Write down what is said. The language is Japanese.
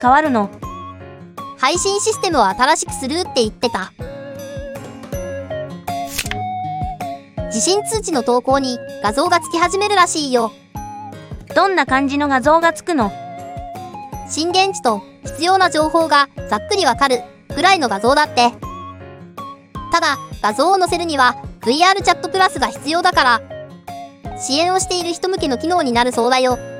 変わるの？ 配信システムを新しくするって言ってた。地震通知の投稿に画像がつき始めるらしいよ。 どんな感じの画像がつくの？ 震源地と必要な情報がざっくりわかるくらいの画像だって。ただ、画像を載せるには VR チャットプラスが必要だから、支援をしている人向けの機能になるそうだよ。